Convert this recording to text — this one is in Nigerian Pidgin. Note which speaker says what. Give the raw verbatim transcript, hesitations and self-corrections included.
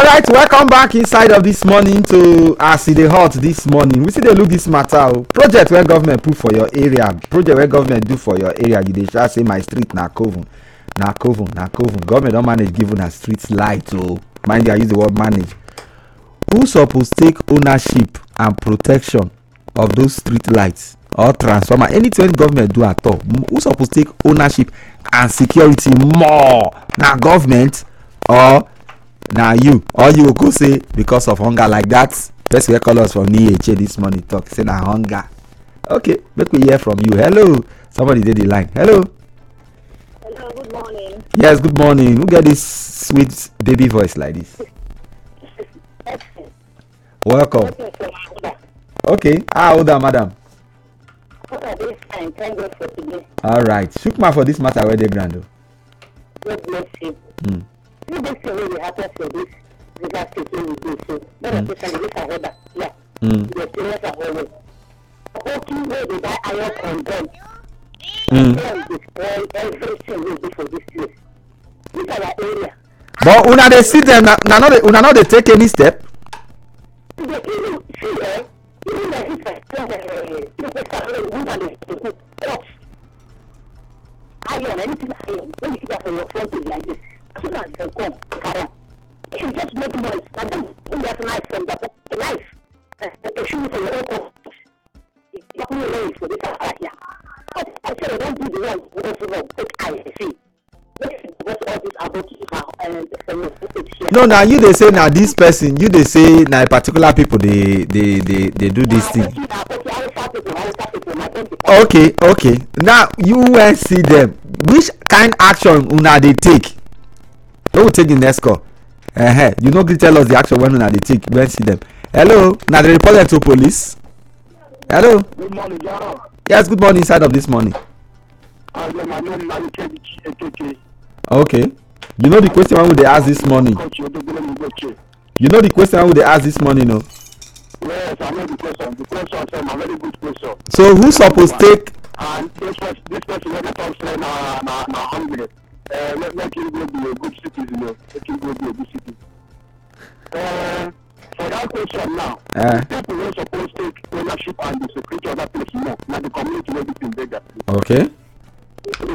Speaker 1: right, welcome back inside of this morning to as e dey hot this morning. We still dey look this matter o. Project wey government put for your area, project wey government do for your area, you dey sure say my street na coven, na coven, na coven. Government don manage give una street light o. Mind you, I use the word manage. Who suppose take ownership and protection of those street lights or transformer? Anything government do at all, who suppose take ownership and security more? Na government or na you? Or you go say because of hunger like that? Person wey call us from N H A this morning talk say na hunger. Okay, make we hear from you. Hello, somebody dey the line. Hello.
Speaker 2: Hello, good morning.
Speaker 1: Yes, good morning. Who get this sweet baby voice like this? Welcome. Okay, how old are madam? All right, shukma for this matter wey dey ground o.
Speaker 2: God bless you.
Speaker 1: Mm.
Speaker 2: You dey say wey dey happen for this River State wey we dey so. Let us say this ahoda. Yeah.
Speaker 1: Mm.
Speaker 2: The experience ahoda. Working wey dey buy iron condom.
Speaker 1: Mm.
Speaker 2: Dem destroy everything wey dey for this place. This our area.
Speaker 1: But una dey see them na na no dey una no dey take any step.
Speaker 2: You dey even see eh even like if I tell eh you go start woman dey cook pot. Iron anything iron when you see that for your front page like this. As soon as they come carry am. If you just make noise na dem bring that knife from that knife. They shoot for your own cost. You don't know for this area. But I say they don't do the one who also wrong. Take eye see. Because all this about you
Speaker 1: No, na you dey say na this person, you dey say na particular people dey dey dey dey do this thing. Okay, okay. Now you wen see them, which kind action una dey take? Wey we take the next call. Uh-huh. You no gree tell us the action wey una dey take when see them. Hello, na dey report them to police. Hello.
Speaker 3: Good morning, Jaro.
Speaker 1: Yes, good morning. Inside of this morning.
Speaker 3: Uh, yeah, my name is Malike.
Speaker 1: Okay. You know the question wey we dey ask this morning. You know the question wey we dey ask this morning, no?
Speaker 3: Yes, I know the question. The question is a very good question.
Speaker 1: So who suppose take?
Speaker 3: And this person, this person wey dey talk say na na na hungry. Uh, let make him go be a good citizen, you know. Make him go be a good citizen. Uh, for that question now,
Speaker 1: Uh,
Speaker 3: people wey suppose take ownership and the security of that place more na the community wey dey in Vegas.
Speaker 1: okay.